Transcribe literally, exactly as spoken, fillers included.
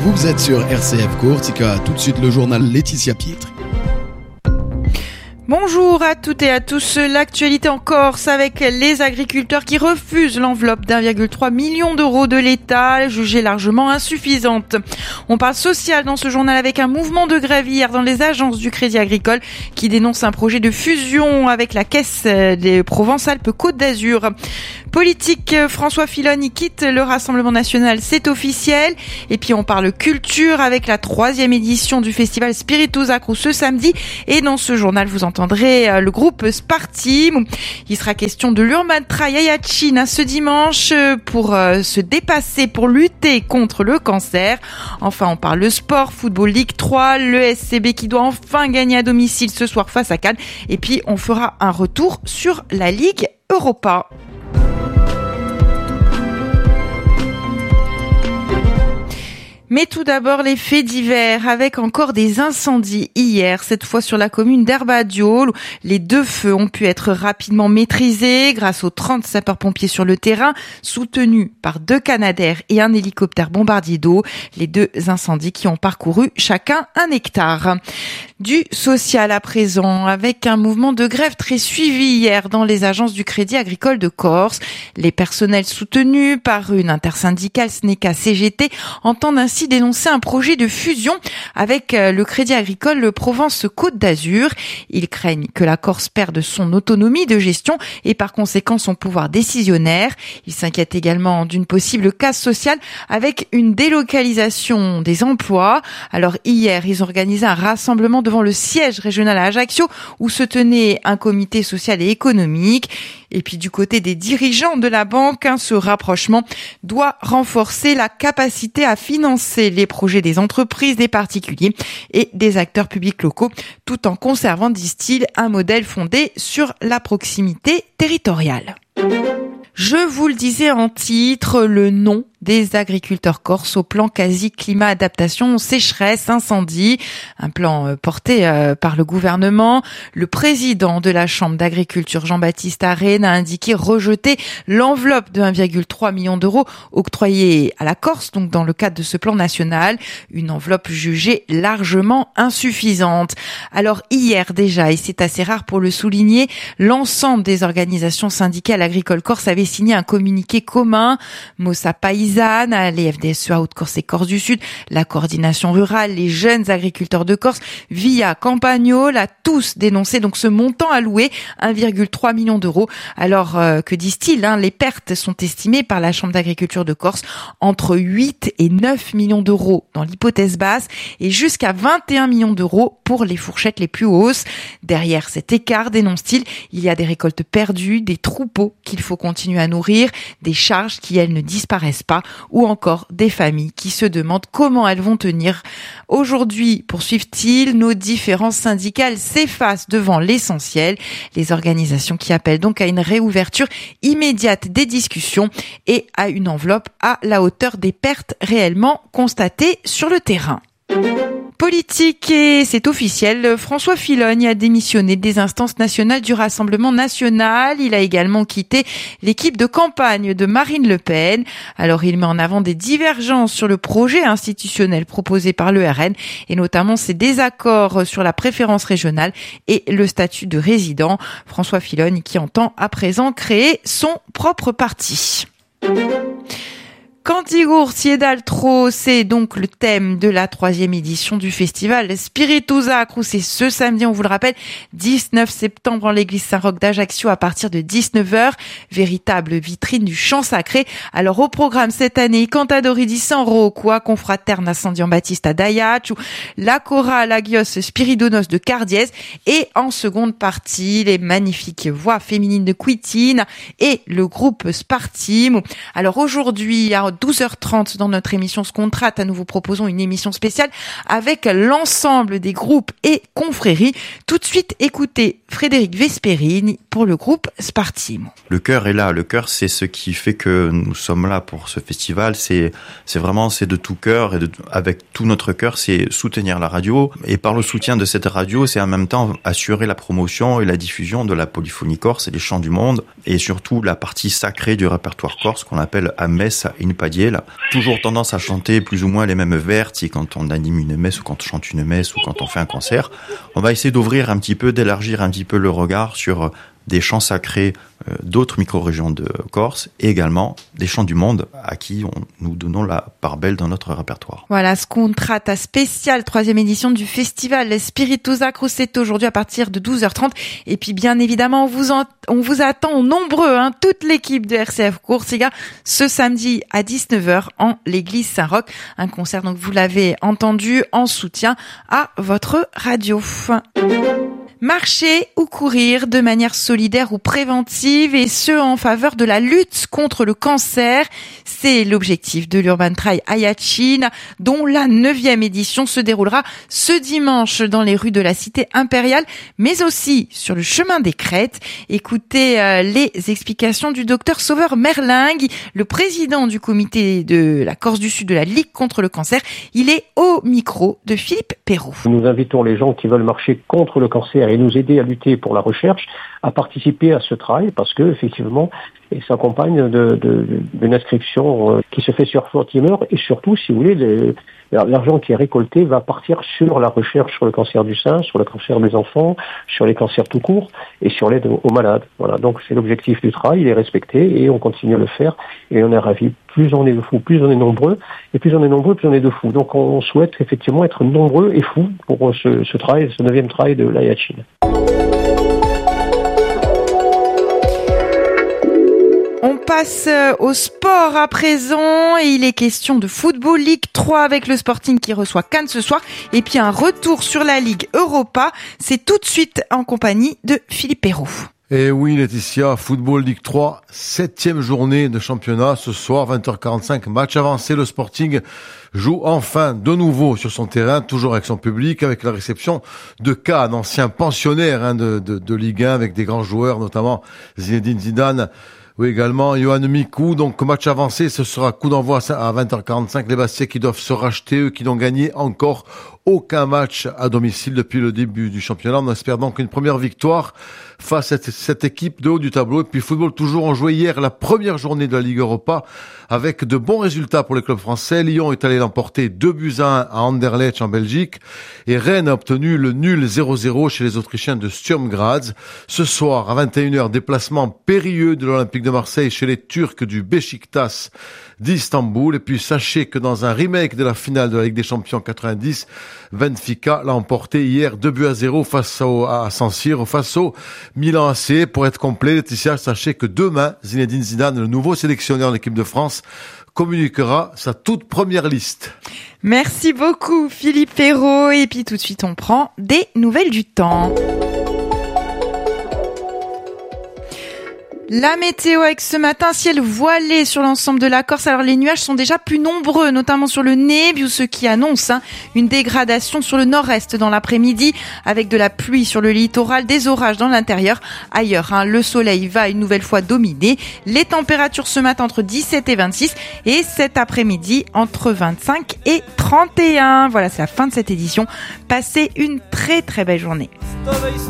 Vous êtes sur R C F Courtica, tout de suite le journal Laetitia Pietri. Bonjour à toutes et à tous. L'actualité en Corse avec les agriculteurs qui refusent l'enveloppe d'un virgule trois million d'euros de l'État, jugée largement insuffisante. On parle social dans ce journal avec un mouvement de grève hier dans les agences du Crédit Agricole qui dénonce un projet de fusion avec la Caisse des Provence-Alpes-Côte d'Azur. Politique, François Fillon y quitte le Rassemblement National, c'est officiel. Et puis on parle culture avec la troisième édition du festival Spiritus Acru ce samedi. Et dans ce journal, vous entendrez le groupe Spartim. Il sera question de l'Urban Trail Ayatchine ce dimanche pour se dépasser, pour lutter contre le cancer. Enfin, on parle sport, football Ligue trois, le S C B qui doit enfin gagner à domicile ce soir face à Cannes. Et puis on fera un retour sur la Ligue Europa. Mais tout d'abord, les faits divers avec encore des incendies hier, cette fois sur la commune d'Herbadiol. Les deux feux ont pu être rapidement maîtrisés grâce aux trente sapeurs-pompiers sur le terrain, soutenus par deux Canadair et un hélicoptère bombardier d'eau. Les deux incendies qui ont parcouru chacun un hectare. Du social à présent, avec un mouvement de grève très suivi hier dans les agences du Crédit Agricole de Corse. Les personnels soutenus par une intersyndicale S N E C A C G T entendent ainsi dénoncer un projet de fusion avec le Crédit Agricole le Provence-Côte d'Azur. Ils craignent que la Corse perde son autonomie de gestion et par conséquent son pouvoir décisionnaire. Ils s'inquiètent également d'une possible casse sociale avec une délocalisation des emplois. Alors hier, ils ont organisé un rassemblement devant le siège régional à Ajaccio où se tenait un comité social et économique. Et puis du côté des dirigeants de la banque, hein, ce rapprochement doit renforcer la capacité à financer les projets des entreprises, des particuliers et des acteurs publics locaux, tout en conservant, disent-ils, un modèle fondé sur la proximité territoriale. Je vous le disais en titre, le nom des agriculteurs corses au plan quasi climat adaptation sécheresse incendie, un plan porté par le gouvernement. Le président de la Chambre d'agriculture Jean-Baptiste Arène a indiqué rejeter l'enveloppe de un virgule trois million d'euros octroyée à la Corse, donc dans le cadre de ce plan national, une enveloppe jugée largement insuffisante. Alors hier déjà, et c'est assez rare pour le souligner, l'ensemble des organisations syndicales agricoles corse avaient signé un communiqué commun. Mossa Paysanne, les F D S E A Haute-Corse et Corse du Sud, la coordination rurale, les jeunes agriculteurs de Corse, Via Campagnol, a tous dénoncé donc ce montant alloué, un virgule trois million d'euros. Alors euh, que disent-ils, hein, les pertes sont estimées par la Chambre d'agriculture de Corse entre huit et neuf millions d'euros dans l'hypothèse basse et jusqu'à vingt et un millions d'euros pour les fourchettes les plus hausses. Derrière cet écart, dénonce-t-il, il y a des récoltes perdues, des troupeaux qu'il faut continuer à nourrir, des charges qui, elles, ne disparaissent pas, ou encore des familles qui se demandent comment elles vont tenir. Aujourd'hui, poursuivent-ils, nos différences syndicales s'effacent devant l'essentiel. Les organisations qui appellent donc à une réouverture immédiate des discussions et à une enveloppe à la hauteur des pertes réellement constatées sur le terrain. Politique, et c'est officiel, François Fillon a démissionné des instances nationales du Rassemblement National. Il a également quitté l'équipe de campagne de Marine Le Pen. Alors il met en avant des divergences sur le projet institutionnel proposé par le R N et notamment ses désaccords sur la préférence régionale et le statut de résident. François Fillon qui entend à présent créer son propre parti. Cantigour Siedaltro, c'est donc le thème de la troisième édition du festival Spiritus Acru. C'est ce samedi, on vous le rappelle, dix-neuf septembre en l'église Saint-Roch d'Ajaccio à partir de dix-neuf heures. Véritable vitrine du chant sacré. Alors au programme cette année, Cantadori di San Rocco, Confraterna San Giambattista d'Ajaccio, la chorale Agios Spiridonos de Cardiès et en seconde partie, les magnifiques voix féminines de Quitine et le groupe Spartim. Alors aujourd'hui, à douze heures trente dans notre émission Scontrate, nous vous proposons une émission spéciale avec l'ensemble des groupes et confréries. Tout de suite, écoutez Frédéric Vesperini pour le groupe Spartim. Le cœur est là. Le cœur, c'est ce qui fait que nous sommes là pour ce festival. C'est, c'est vraiment, c'est de tout cœur et de, avec tout notre cœur, c'est soutenir la radio. Et par le soutien de cette radio, c'est en même temps assurer la promotion et la diffusion de la polyphonie corse et des chants du monde et surtout la partie sacrée du répertoire corse qu'on appelle Amessa in Fadiel. Toujours tendance à chanter plus ou moins les mêmes vers, si quand on anime une messe ou quand on chante une messe ou quand on fait un concert. On va essayer d'ouvrir un petit peu, d'élargir un petit peu le regard sur des chants sacrés euh, d'autres micro-régions de Corse et également des chants du monde à qui on, nous donnons la part belle dans notre répertoire. Voilà, Scontrata spécial, troisième édition du festival Spirituosa Crusette aujourd'hui à partir de douze heures trente. Et puis bien évidemment, on vous, en, on vous attend nombreux, hein, toute l'équipe de R C F Coursiga, ce samedi à dix-neuf heures en l'église Saint-Roch. Un concert, donc vous l'avez entendu, en soutien à votre radio. Marcher ou courir de manière solidaire ou préventive et ce en faveur de la lutte contre le cancer. C'est l'objectif de l'Urban Trail Ayatchine dont la neuvième édition se déroulera ce dimanche dans les rues de la Cité Impériale mais aussi sur le chemin des Crêtes. Écoutez euh, les explications du docteur Sauveur Merlingue, le président du comité de la Corse du Sud de la Ligue contre le cancer. Il est au micro de Philippe Perrault. Nous invitons les gens qui veulent marcher contre le cancer et nous aider à lutter pour la recherche, à participer à ce travail parce que effectivement, il s'accompagne de, de, d'une inscription qui se fait sur Fortimer et surtout, si vous voulez, les, l'argent qui est récolté va partir sur la recherche sur le cancer du sein, sur le cancer des enfants, sur les cancers tout court et sur l'aide aux malades. Voilà, donc c'est l'objectif du travail, il est respecté et on continue à le faire et on est ravis. Plus on est de fous, plus on est nombreux et plus on est nombreux, plus on est de fous. Donc on souhaite effectivement être nombreux et fous pour ce, ce travail, ce neuvième travail de l'Ayatchine. On passe au sport à présent et il est question de Football Ligue trois avec le Sporting qui reçoit Cannes ce soir et puis un retour sur la Ligue Europa. C'est tout de suite en compagnie de Philippe Perrault. Et oui, Laetitia, Football Ligue trois, septième journée de championnat. Ce soir, vingt heures quarante-cinq, match avancé. Le Sporting joue enfin de nouveau sur son terrain, toujours avec son public, avec la réception de Cannes, ancien pensionnaire hein, de, de, de Ligue un, avec des grands joueurs, notamment Zinedine Zidane. Oui, également, Johan Mikou. Donc, match avancé, ce sera coup d'envoi à vingt heures quarante-cinq. Les Bastiais qui doivent se racheter, eux qui n'ont gagné encore aucun match à domicile depuis le début du championnat. On espère donc une première victoire face à cette équipe de haut du tableau. Et puis, football toujours, on jouait hier la première journée de la Ligue Europa avec de bons résultats pour les clubs français. Lyon est allé l'emporter deux buts à un à Anderlecht en Belgique. Et Rennes a obtenu le nul zéro zéro chez les Autrichiens de Sturm Graz. Ce soir, à vingt et une heures, déplacement périlleux de l'Olympique de Marseille chez les Turcs du Beşiktaş d'Istanbul. Et puis, sachez que dans un remake de la finale de la Ligue des Champions quatre-vingt-dix, Benfica l'a emporté hier deux buts à zéro face au, à San Siro, face au Milan A C. Pour être complet, Laetitia, sachez que demain, Zinedine Zidane, le nouveau sélectionneur de l'équipe de France, communiquera sa toute première liste. Merci beaucoup Philippe Perrault. Et puis tout de suite, on prend des nouvelles du temps. La météo avec ce matin, ciel voilé sur l'ensemble de la Corse. Alors les nuages sont déjà plus nombreux, notamment sur le Nebbio, ce qui annonce hein, une dégradation sur le nord-est dans l'après-midi, avec de la pluie sur le littoral, des orages dans l'intérieur. Ailleurs, hein, le soleil va une nouvelle fois dominer. Les températures ce matin entre dix-sept et vingt-six et cet après-midi entre vingt-cinq et trente et un. Voilà, c'est la fin de cette édition. Passez une très très belle journée.